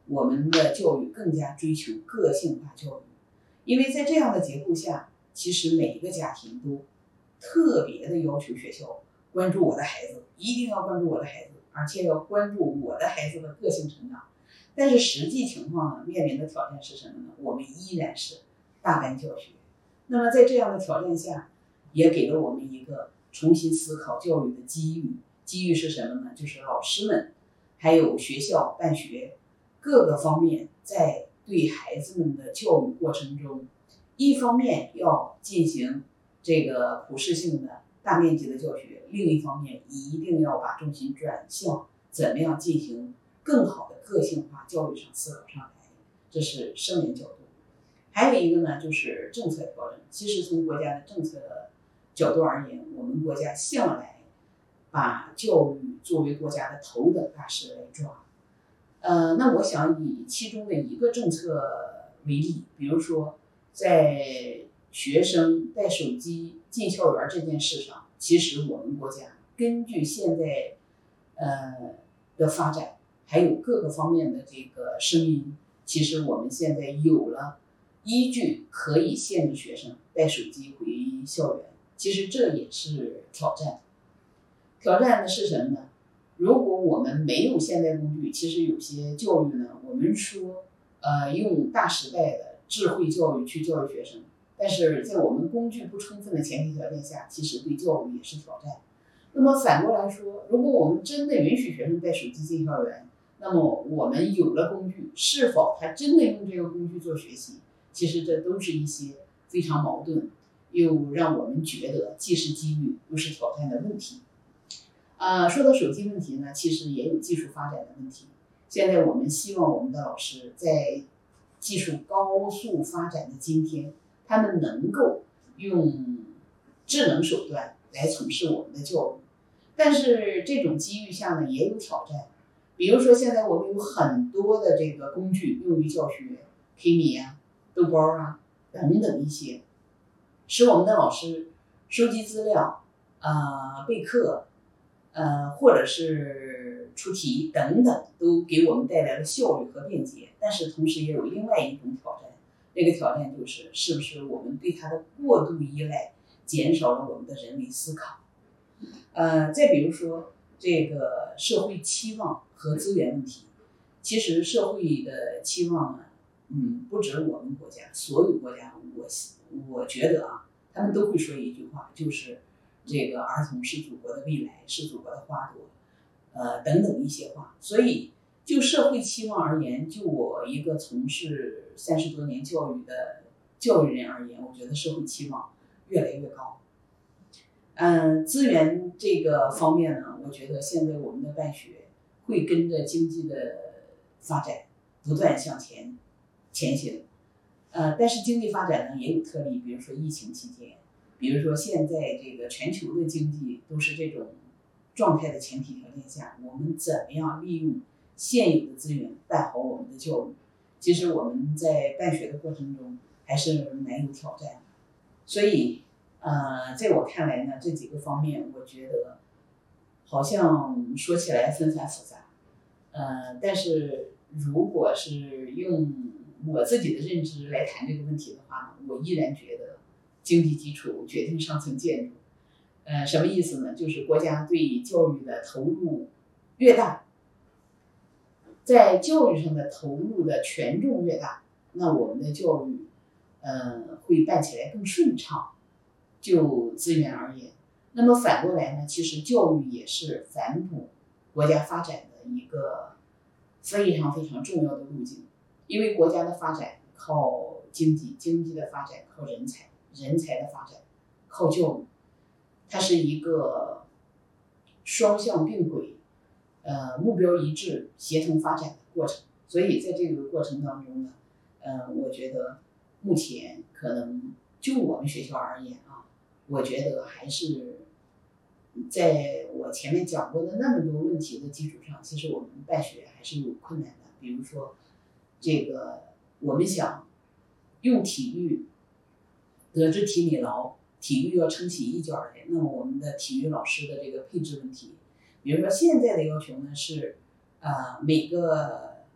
我们的教育更加追求个性化教育，因为在这样的结构下，其实每一个家庭都特别的要求学校关注我的孩子，一定要关注我的孩子，而且要关注我的孩子的个性成长。但是实际情况呢，面临的挑战是什么呢？我们依然是大班教学。那么在这样的挑战下，也给了我们一个重新思考教育的机遇。机遇是什么呢？就是老师们还有学校办学各个方面在对孩子们的教育过程中，一方面要进行这个普适性的大面积的教学，另一方面一定要把重心转向怎么样进行更好的个性化教育上思考上来，这是生源角度。还有一个呢，就是政策调整。其实从国家的政策角度而言，我们国家向来把教育作为国家的头等大事来抓。那我想以其中的一个政策为例，比如说在学生带手机进校园这件事上，其实我们国家根据现在的发展，还有各个方面的这个声音，其实我们现在有了依据可以限制学生带手机回校园。其实这也是挑战。挑战的是什么呢？如果我们没有现代工具，其实有些教育呢，我们说用大时代的智慧教育去教育学生，但是在我们工具不充分的前提条件下，其实对教育也是挑战。那么反过来说，如果我们真的允许学生带手机进校园，那么我们有了工具，是否他真的用这个工具做学习，其实这都是一些非常矛盾又让我们觉得既是机遇又是挑战的问题。说到手机问题呢，其实也有技术发展的问题。现在我们希望我们的老师在技术高速发展的今天，他们能够用智能手段来从事我们的教育。但是这种机遇下呢，也有挑战。比如说现在我们有很多的这个工具用于教学 ，Kimi 啊、豆包啊等等一些，使我们的老师收集资料、备课、或者是出题等等，都给我们带来了效率和便捷。但是同时也有另外一种挑战，这个挑战就是是不是我们对它的过度依赖，减少了我们的人为思考。再比如说这个社会期望和资源问题，其实社会的期望呢，不止我们国家，所有国家，我觉得他们都会说一句话，就是这个儿童是祖国的未来，是祖国的花朵，等等一些话。所以就社会期望而言，就我一个从事30多年教育的教育人而言，我觉得社会期望越来越高。资源这个方面呢，我觉得现在我们的办学会跟着经济的发展不断向前行。但是经济发展呢也有特例，比如说疫情期间，比如说现在这个全球的经济都是这种状态的前提条件下，我们怎么样利用现有的资源办好我们的教育？其实我们在办学的过程中还是蛮有挑战的。所以在我看来呢，这几个方面我觉得好像说起来纷繁复杂，但是如果是用我自己的认知来谈这个问题的话，我依然觉得经济基础决定上层建筑。什么意思呢？就是国家对教育的投入越大，在教育上的投入的权重越大，那我们的教育会办起来更顺畅。就资源而言，那么反过来呢，其实教育也是反哺国家发展的一个非常非常重要的路径。因为国家的发展靠经济，经济的发展靠人才，人才的发展靠教育，它是一个双向并轨、目标一致、协同发展的过程。所以在这个过程当中呢，我觉得目前可能就我们学校而言我觉得还是在我前面讲过的那么多问题的基础上，其实我们办学还是有困难的。比如说这个我们想用体育德智体美劳，体育要撑起一角来，那么我们的体育老师的这个配置问题，比如说现在的要求呢是每个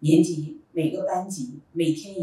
年级每个班级每天